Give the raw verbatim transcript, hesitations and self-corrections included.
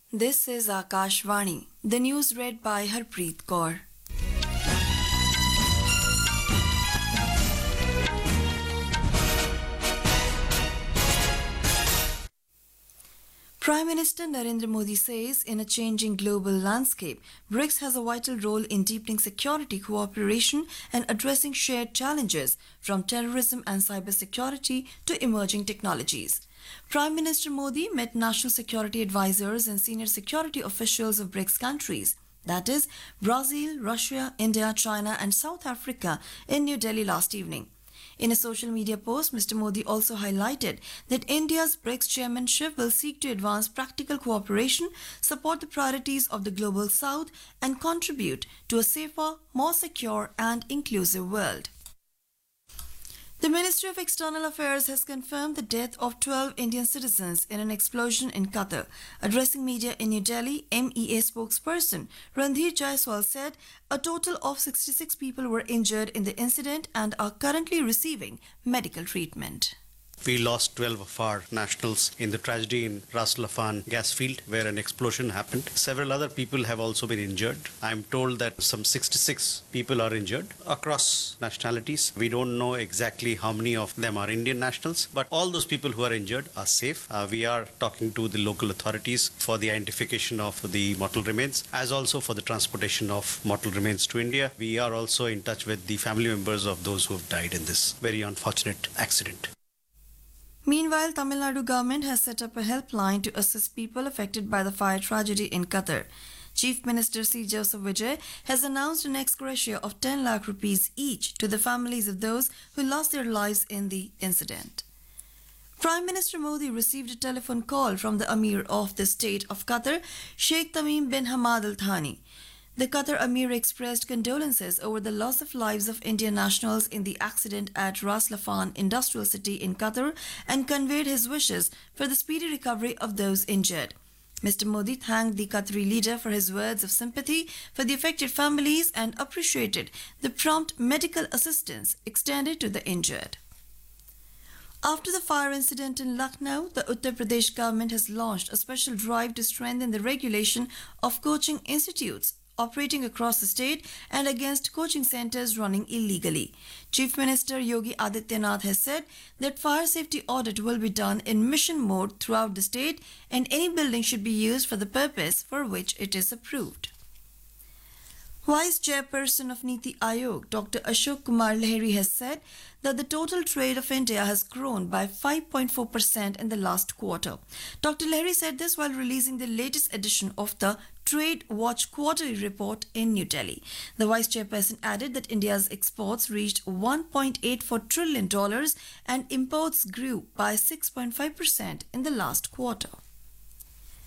This is Akashvani. The news read by Harpreet Kaur. Prime Minister Narendra Modi says in a changing global landscape, BRICS has a vital role in deepening security cooperation and addressing shared challenges from terrorism and cybersecurity to emerging technologies. Prime Minister Modi met national security advisors and senior security officials of BRICS countries, that is, Brazil, Russia, India, China, and South Africa, in New Delhi last evening. In a social media post, Mister Modi also highlighted that India's BRICS chairmanship will seek to advance practical cooperation, support the priorities of the global south, and contribute to a safer, more secure, and inclusive world. The Ministry of External Affairs has confirmed the death of twelve Indian citizens in an explosion in Qatar. Addressing media in New Delhi, M E A spokesperson Randhir Jaiswal said a total of sixty-six people were injured in the incident and are currently receiving medical treatment. We lost twelve of our nationals in the tragedy in Ras Laffan gas field where an explosion happened. Several other people have also been injured. I'm told that some sixty-six people are injured across nationalities. We don't know exactly how many of them are Indian nationals, but all those people who are injured are safe. Uh, we are talking to the local authorities for the identification of the mortal remains, as also for the transportation of mortal remains to India. We are also in touch with the family members of those who have died in this very unfortunate accident. Meanwhile, Tamil Nadu government has set up a helpline to assist people affected by the fire tragedy in Qatar. Chief Minister C. Joseph Vijay has announced an ex gratia of ten lakh rupees each to the families of those who lost their lives in the incident. Prime Minister Modi received a telephone call from the Amir of the State of Qatar, Sheikh Tamim bin Hamad Al Thani. The Qatar Amir expressed condolences over the loss of lives of Indian nationals in the accident at Ras Laffan Industrial City in Qatar and conveyed his wishes for the speedy recovery of those injured. Mister Modi thanked the Qatari leader for his words of sympathy for the affected families and appreciated the prompt medical assistance extended to the injured. After the fire incident in Lucknow, the Uttar Pradesh government has launched a special drive to strengthen the regulation of coaching institutes operating across the state and against coaching centers running illegally. Chief Minister Yogi Adityanath has said that fire safety audit will be done in mission mode throughout the state and any building should be used for the purpose for which it is approved. Vice Chairperson of Niti Aayog, Doctor Ashok Kumar Lahiri, has said that the total trade of India has grown by five point four percent in the last quarter. Doctor Lahiri said this while releasing the latest edition of the Trade Watch Quarterly Report in New Delhi. The Vice Chairperson added that India's exports reached one point eight four trillion dollars and imports grew by six point five percent in the last quarter.